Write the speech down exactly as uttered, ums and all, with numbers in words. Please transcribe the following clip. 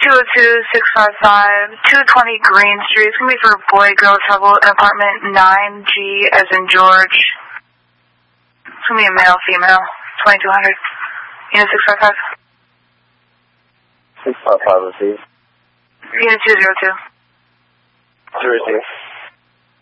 two oh two, six five five, two twenty Green Street. It's going to be for boy, girl, trouble in apartment nine G as in George. It's going to be a male, female, twenty-two hundred. Unit six five five. six five five, receive. Unit two zero two. To receive.